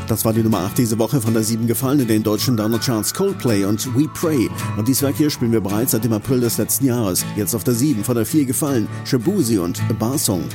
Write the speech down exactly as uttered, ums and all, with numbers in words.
Das war die Nummer acht diese Woche, von der sieben gefallen in den deutschen Download-Charts Coldplay und We Pray. Und dieses Werk hier spielen wir bereits seit dem April des letzten Jahres. Jetzt auf der sieben, von der vier gefallen Shabuzi und A Bar Song.